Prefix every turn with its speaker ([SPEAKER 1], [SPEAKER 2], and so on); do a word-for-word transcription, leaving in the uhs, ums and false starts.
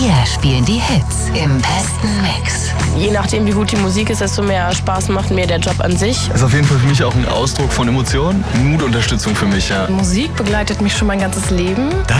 [SPEAKER 1] Wir spielen die Hits im besten Mix.
[SPEAKER 2] Je nachdem, wie gut die Musik ist, desto mehr Spaß macht mir der Job an sich.
[SPEAKER 3] Ist auf jeden Fall für mich auch ein Ausdruck von Emotionen, Mutunterstützung für mich, ja.
[SPEAKER 4] Musik begleitet mich schon mein ganzes Leben.
[SPEAKER 5] Das